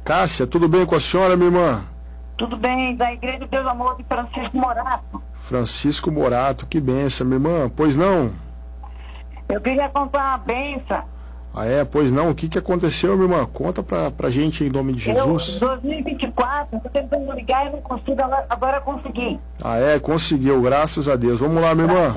Cássia, tudo bem com a senhora, minha irmã? Tudo bem, da Igreja de Deus Amor de Francisco Morato. Francisco Morato, que benção, minha irmã. Pois não? Eu queria contar uma benção. Ah, é? Pois não. O que aconteceu, minha irmã? Conta pra gente em nome de Jesus. Em 2024, estou tentando ligar e não consigo, agora consegui. Ah, é? Conseguiu, graças a Deus. Vamos lá, minha irmã.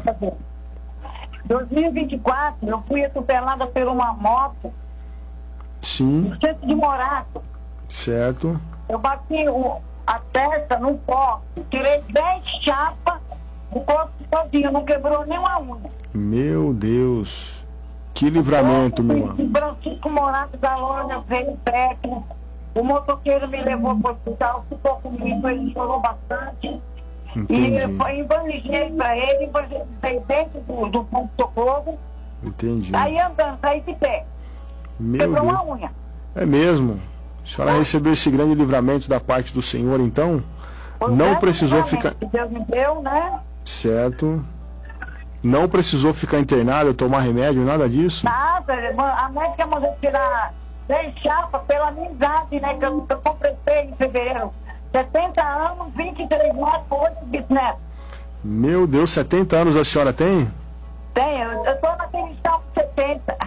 2024, eu fui atropelada por uma moto Sim, no centro de Morato. certo. Eu bati a testa num poste, tirei 10 chapas do corpo todinho, não quebrou nenhuma unha. Meu Deus. Que livramento, minha irmã. O Francisco Morato da Lônia veio perto, o motoqueiro me levou para o hospital, ficou comigo, ele chorou bastante. Entendi. E eu evangelizei para ele, evangelizei dentro do ponto-socorro. Entendi. Aí andando, saí de pé. Meu Quebrou Deus. uma unha. É mesmo? A senhora recebeu esse grande livramento da parte do Senhor, então? Foi Não grande precisou livramento ficar... que Deus me deu, né? Certo. Não precisou ficar internado, tomar remédio, nada disso? Nada, a médica mandou tirar 10 chapas pela amizade, né? Que eu completei em fevereiro. 70 anos, 23 netos, 8 bisnetos. Meu Deus, 70 anos a senhora tem? Tenho, eu tô naquele estado de 70.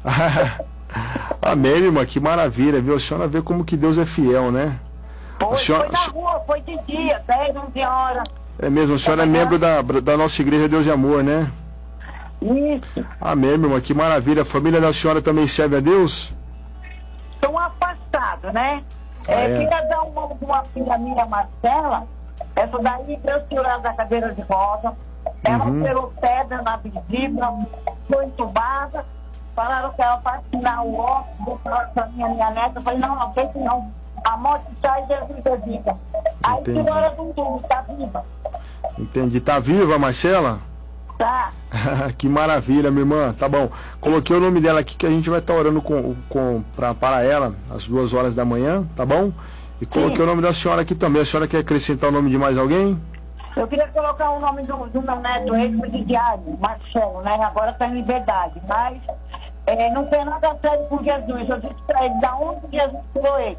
Amém, irmã, que maravilha, viu? A senhora vê como que Deus é fiel, né? Foi, A senhora... foi na rua, foi de dia, 10, 11 horas. É mesmo, a senhora é membro da nossa igreja Deus e Amor, né? Isso. Amém, minha irmã, que maravilha. A família da senhora também serve a Deus? Estão afastados, né? É. Queria dar um nome de uma filha minha, Marcela. Essa daí Deus tirou da cadeira de roda. Ela operou pedra na vesícula, foi entubada. Falaram que ela vai assinar o óculos, vou falar pra minha neta. Eu falei, não sei que não. A morte sai, Jesus é vida. Aí Entendi. tirou ela do túmulo, tá viva. Entendi. Tá viva, Marcela? Tá. Que maravilha, minha irmã. Tá bom. Coloquei o nome dela aqui que a gente vai estar orando para ela às 2 horas da manhã, tá bom? E coloquei o nome da senhora aqui também. A senhora quer acrescentar o nome de mais alguém? Eu queria colocar o nome do meu neto, ex-presidiário, Marcelo, né? Agora está em liberdade. Mas não tem nada sério com Jesus. Eu disse para ele, da onde Jesus tirou ele?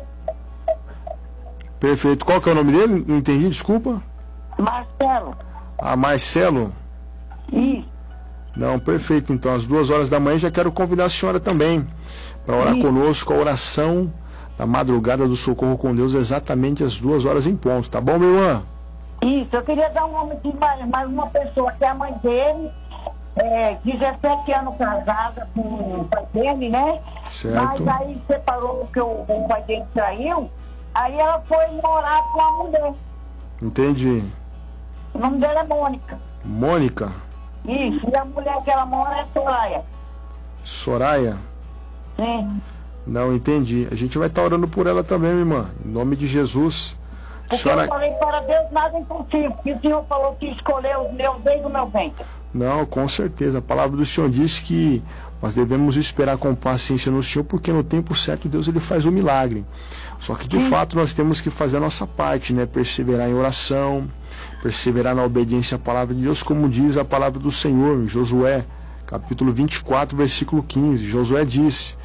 Perfeito. Qual que é o nome dele? Não entendi, desculpa. Marcelo. Ah, Marcelo? Isso. Não, perfeito. Então, às 2 horas da manhã já quero convidar a senhora também para orar conosco a oração da madrugada do socorro com Deus, exatamente às 2 horas em ponto, tá bom, minha irmã? Isso, eu queria dar um nome de mais uma pessoa, que é a mãe dele, 17 anos casada com o pai dele, né? Certo. Mas aí separou porque o pai dele traiu, aí ela foi morar com a mulher. Entendi. O nome dela é Mônica. Mônica? Isso, e a mulher que ela mora é Soraya. Soraya? Sim. Não, entendi. A gente vai estar orando por ela também, minha irmã, em nome de Jesus. Porque eu falei, para Deus nada é impossível, porque o Senhor falou que escolheu os meus desde o meu ventre. Não, com certeza. A palavra do Senhor diz que nós devemos esperar com paciência no Senhor, porque no tempo certo Deus ele faz o milagre. Só que de fato nós temos que fazer a nossa parte, né? Perseverar em oração, perseverar na obediência à palavra de Deus, como diz a palavra do Senhor em Josué, capítulo 24, versículo 15. Josué disse: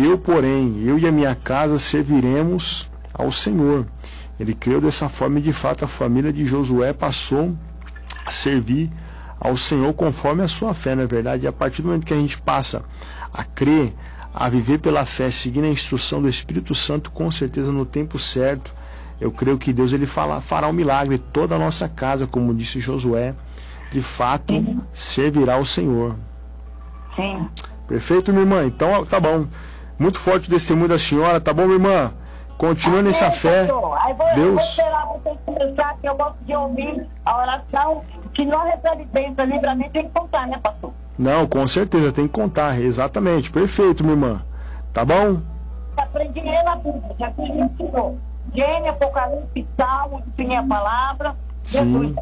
eu e a minha casa serviremos ao Senhor. Ele creu dessa forma e de fato a família de Josué passou a servir ao Senhor conforme a sua fé, não é verdade? E a partir do momento que a gente passa a crer, a viver pela fé, seguindo a instrução do Espírito Santo, com certeza no tempo certo, eu creio que Deus ele fará um milagre. Toda a nossa casa, como disse Josué, de fato servirá ao Senhor. Sim. Perfeito, minha irmã? Então tá bom. Muito forte o testemunho da senhora, tá bom, minha irmã? Continua nessa fé. Aí vou Deus. esperar vocês começar, que eu gosto de ouvir a oração, que não recebe bênção, livramento, tem que contar, né, pastor? Não, com certeza, tem que contar, exatamente. Perfeito, minha irmã. Tá bom? Aprendi a ler na Bíblia, já que me ensinou. Gênesis, Apocalipse, Salmo, definir a palavra. Sim.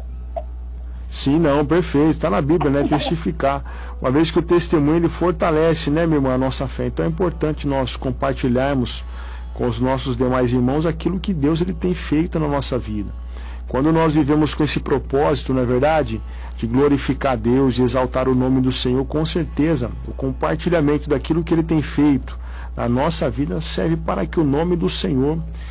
Sim, não, perfeito. Está na Bíblia, né? Testificar. Uma vez que o testemunho ele fortalece, né, minha irmã, a nossa fé. Então é importante nós compartilharmos com os nossos demais irmãos aquilo que Deus ele tem feito na nossa vida. Quando nós vivemos com esse propósito, não é verdade, de glorificar Deus, de exaltar o nome do Senhor, com certeza o compartilhamento daquilo que Ele tem feito na nossa vida serve para que o nome do Senhor